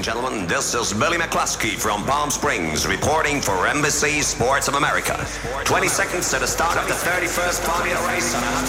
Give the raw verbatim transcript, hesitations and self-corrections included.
gentlemen, this is Billy McCluskey from Palm Springs reporting for Embassy Sports of America. twenty seconds to the start of the thirty-first Formula race on